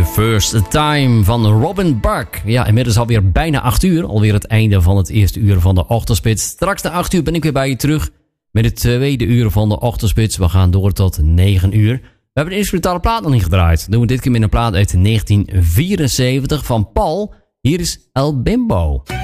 The First Time van Robin Buck. Ja, inmiddels alweer bijna 8 uur. Alweer het einde van het eerste uur van de Ochtendspits. Straks na 8 uur ben ik weer bij je terug met het tweede uur van de Ochtendspits. We gaan door tot 9 uur. We hebben de instrumentale plaat nog niet gedraaid. Doen we dit keer met een plaat uit 1974 van Paul. Hier is El Bimbo.